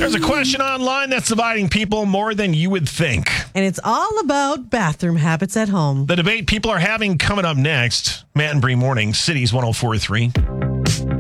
There's a question online that's dividing people more than you would think. And it's all about bathroom habits at home. The debate people are having coming up next. Matt and Bree Morning, Cities 104.3.